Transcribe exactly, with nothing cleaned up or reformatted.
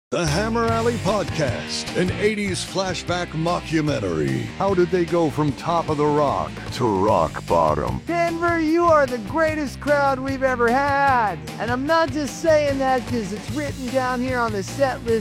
The Hammer Alley Podcast, an eighties flashback mockumentary. How did they go from top of the rock to rock bottom? Denver, you are the greatest crowd we've ever had. And I'm not just saying that because it's written down here on the set list